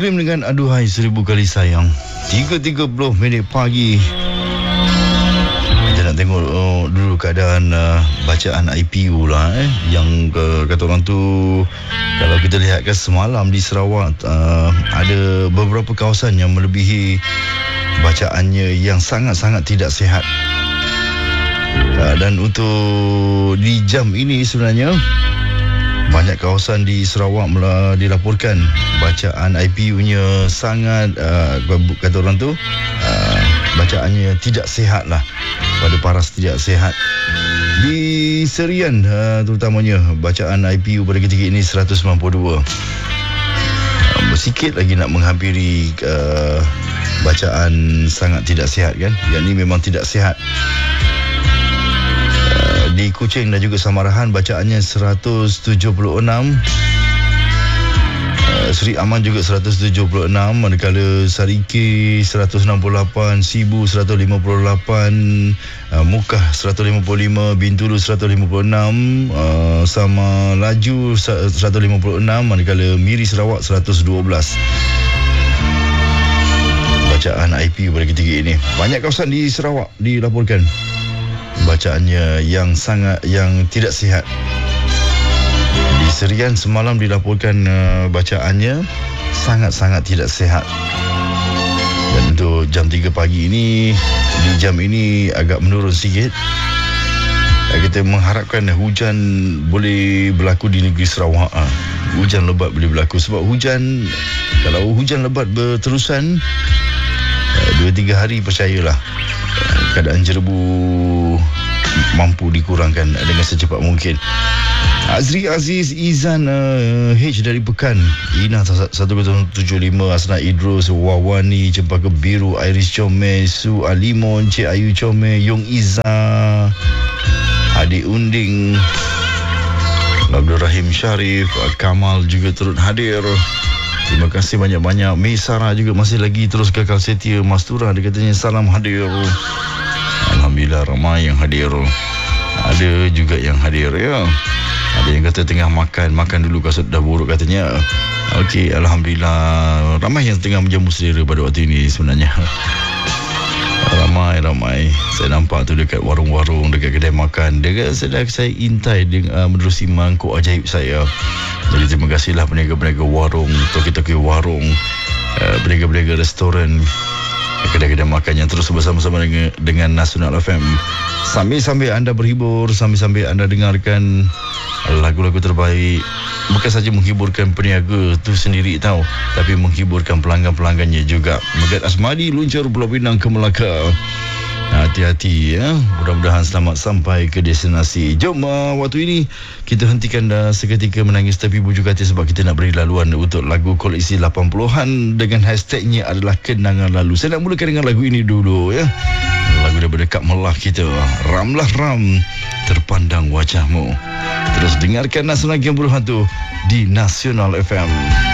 Muslim dengan aduhai 1000 kali sayang. 3.30 minit pagi. Kita nak tengok dulu keadaan bacaan IPU lah yang kata orang tu, kalau kita lihatkan semalam di Sarawak ada beberapa kawasan yang melebihi bacaannya yang sangat-sangat tidak sihat. Dan untuk di jam ini sebenarnya banyak kawasan di Sarawak dilaporkan bacaan IPU-nya sangat kata orang tu bacaannya tidak sihat lah, pada paras tidak sihat. Di Serian terutamanya bacaan IPU pada ketika ini 192. Sikit lagi nak menghampiri bacaan sangat tidak sihat kan. Yang ni memang tidak sihat. Di Kuching dan juga Samarahan bacaannya 176. Seri Aman juga 176, manakala Sariki 168, Sibu 158, Mukah 155, Bintulu 156, sama Laju 156, manakala Miri Sarawak 112. Bacaan IPU pada ketika ini. Banyak kawasan di Sarawak dilaporkan bacaannya yang tidak sihat. Di Serian semalam dilaporkan bacaannya sangat-sangat tidak sihat. Dan untuk jam 3 pagi ini, di jam ini agak menurun sikit. Kita mengharapkan hujan boleh berlaku di negeri Sarawak. Hujan lebat boleh berlaku. Sebab kalau hujan lebat berterusan 2-3 hari, percayalah keadaan jerebu mampu dikurangkan dengan secepat mungkin. Azri Aziz Izan H dari Pekan, Ina 175, Asna Idrus, Wawani, Cempaka Biru, Iris Comel, Su Alimon, Cik Ayu Comel, Yong Iza, Adik Unding, Abdul Rahim Sharif, Kamal juga turut hadir. Terima kasih banyak-banyak. Mei Sarah juga masih lagi terus kekal setia. Mastura dia katanya salam hadir. Alhamdulillah ramai yang hadir. Ada juga yang hadir ya. Ada yang kata tengah makan dulu kasut dah buruk katanya. Okey, alhamdulillah ramai yang tengah menjamu selera pada waktu ini sebenarnya. Ramai. Saya nampak tu dekat warung-warung, dekat kedai makan. Dekat saya intai menerusi mangkuk ajaib saya. Jadi terima kasihlah peniaga-peniaga warung, toki-toki warung, peniaga-peniaga restoran, kedai-kedai makan yang terus bersama-sama dengan Nasional FM. Sambil-sambil anda berhibur, sambil-sambil anda dengarkan lagu-lagu terbaik. Bukan saja menghiburkan peniaga tu sendiri tahu, tapi menghiburkan pelanggan-pelanggannya juga. Megat Asmadi luncur Pulau Pinang ke Melaka. Hati-hati ya. Mudah-mudahan selamat sampai ke destinasi. Jom waktu ini kita hentikan seketika menangis tepi bujuk hati, sebab kita nak beri laluan untuk lagu koleksi 80-an dengan hashtagnya adalah kenangan lalu. Saya nak mulakan dengan lagu ini dulu ya. Lagu daripada Kak Melah kita, Ramlah Ram, Terpandang Wajahmu. Terus dengarkan Nasional Game Hantu di Nasional FM.